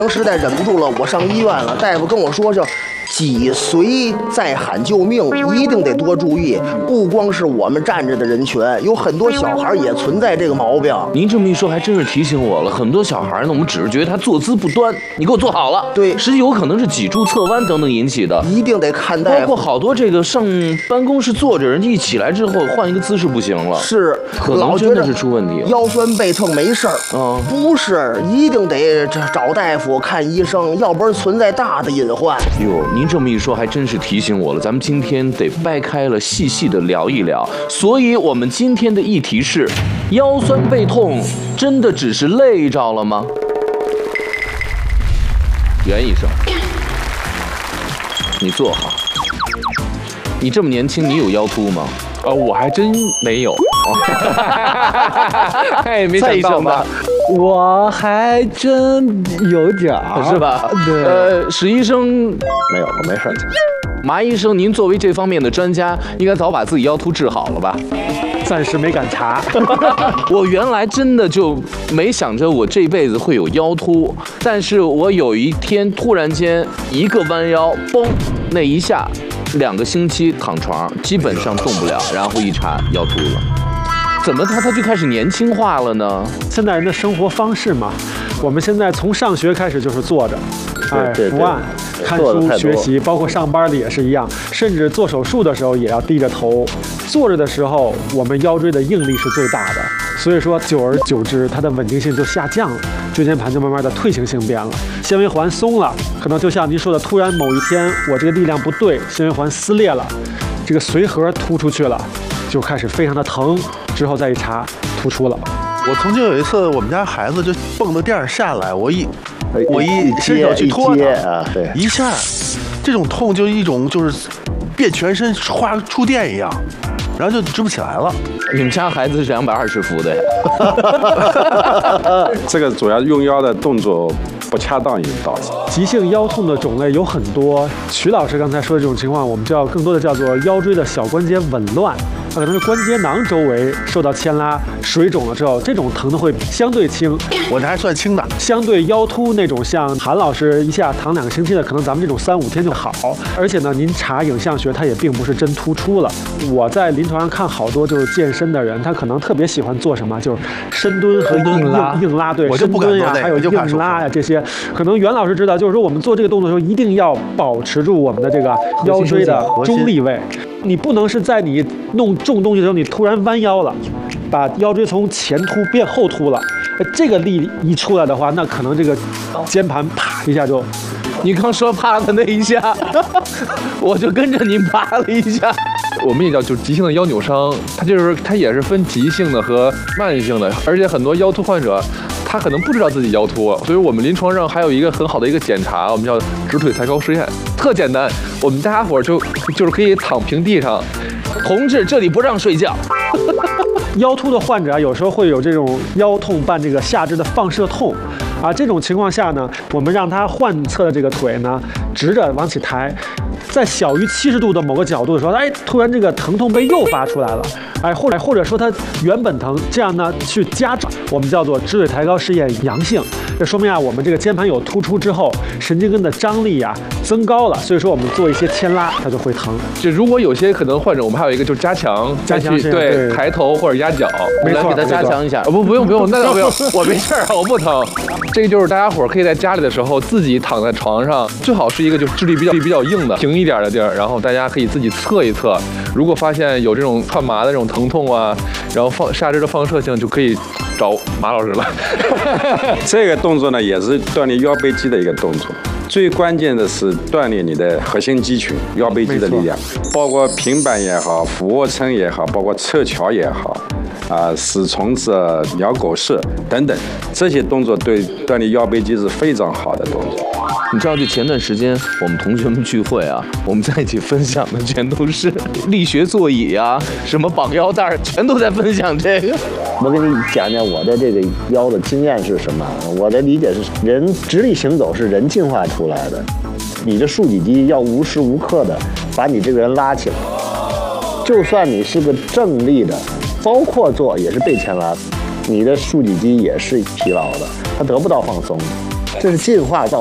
实在忍不住了，我上医院了，大夫跟我说叫脊髓在喊救命，一定得多注意。不光是我们站着的人群，有很多小孩也存在这个毛病。 您这么一说，还真是提醒我了。很多小孩呢，我们只是觉得他坐姿不端，你给我坐好了， 对， 实际有可能是脊柱侧弯等等引起的， 一定得看大夫。 包括好多这个上办公室坐着人，一起来之后换一个姿势不行了， 是， 可能真的是出问题了。 腰酸背痛没事儿，不是，一定得找大夫看医生，要不然存在大的隐患。 哟，您这么一说，还真是提醒我了。咱们今天得掰开了细细的聊一聊。所以，我们今天的议题是：腰酸背痛真的只是累着了吗？袁医生，你坐好。你这么年轻，你有腰突吗？ 我还真没有。哎，没想到吧？我还真有点儿， 是吧？ 对。 史医生没有，我没事。 马医生，您作为这方面的专家，应该早把自己腰突治好了吧？ 暂时没敢查。 我原来真的就没想着我这辈子会有腰突，但是我有一天突然间一个弯腰，嘣，那一下2个星期躺床，基本上动不了，然后一查腰突了。怎么他就开始年轻化了呢？ 现代人的生活方式嘛，我们现在从上学开始就是坐着，伏案、看书、学习，包括上班的也是一样，甚至做手术的时候也要低着头。坐着的时候，我们腰椎的应力是最大的，所以说久而久之，它的稳定性就下降了，椎间盘就慢慢的退行性变了，纤维环松了，可能就像您说的，突然某一天我这个力量不对，纤维环撕裂了，这个髓核突出去了，就开始非常的疼，之后再一查突出了。 我曾经有一次，我们家孩子就蹦到垫上下来，我一伸手去拖他， 对， 一下，这种痛就一种就是变全身触电一样，然后就直不起来了。 你们家孩子是220伏的呀？ 这个主要用腰的动作不恰当引导致。 急性腰痛的种类有很多，曲老师刚才说的这种情况，我们更多的叫做腰椎的小关节紊乱。它可能是关节囊周围受到牵拉、水肿了之后，这种疼的会相对轻。 我这还算轻的。 相对腰突那种，像韩老师一下躺2个星期的，可能咱们这种3、5天就好。而且呢，您查影像学，它也并不是真突出了。我在临床上看好多就是健身的人，他可能特别喜欢做什么，就是深蹲和硬拉，对，深蹲呀，还有硬拉呀这些。可能袁老师知道，就是说我们做这个动作的时候，一定要保持住我们的这个腰椎的中立位。你不能是在你弄重东西的时候，你突然弯腰了，把腰椎从前凸变后凸了，这个力一出来的话，那可能这个肩盘啪一下就， 你刚说啪的那一下，我就跟着您啪了一下。 我们也叫就是急性的腰扭伤，它也是分急性的和慢性的，而且很多腰突患者他可能不知道自己腰突，所以我们临床上还有一个很好的一个检查，我们叫直腿抬高实验，特简单，我们大家伙就是可以躺平地上， 同志这里不让睡觉。 腰突的患者啊，有时候会有这种腰痛伴这个下肢的放射痛啊，这种情况下呢，我们让他患侧的这个腿呢直着往起抬，在小于70度的某个角度的时候，突然这个疼痛被诱发出来了，或者说它原本疼，这样呢去加重，我们叫做直腿抬高试验阳性，这说明啊我们这个肩盘有突出之后，神经根的张力啊增高了，所以说我们做一些牵拉，它就会疼。 就如果有些可能患者，我们还有一个就是加强对抬头或者压脚， 没错， 来给他加强一下。 不用，那倒不用，我没事我不疼。这个就是大家伙可以在家里的时候自己躺在床上，最好是一个就质地比较硬的平一点的地儿，然后大家可以自己测一测，如果发现有这种串麻的这种疼痛啊，然后下肢的放射性，就可以找马老师了。 这个动作呢，也是锻炼腰背肌的一个动作。最关键的是锻炼你的核心肌群、腰背肌的力量，包括平板也好、俯卧撑也好，包括侧桥也好，死虫子、鸟狗式等等，这些动作对锻炼腰背肌是非常好的动作。 你知道，就前段时间我们同学们聚会啊，我们在一起分享的全都是力学座椅啊，什么绑腰带，全都在分享这个。 我给你讲讲我的这个腰的经验是什么。我的理解是，人直立行走是人进化出来的，你的竖脊肌要无时无刻的把你这个人拉起来，就算你是个正立的，包括坐也是被牵拉，你的竖脊肌也是疲劳的，它得不到放松。 这是进化造